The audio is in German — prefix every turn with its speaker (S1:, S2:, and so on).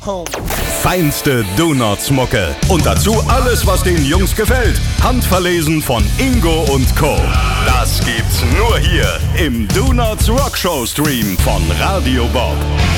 S1: home.
S2: Feinste Donuts-Mucke. Und dazu alles, was den Jungs gefällt. Handverlesen von Ingo und Co. Das gibt's nur hier im Donuts Rockshow Stream von Radio Bob.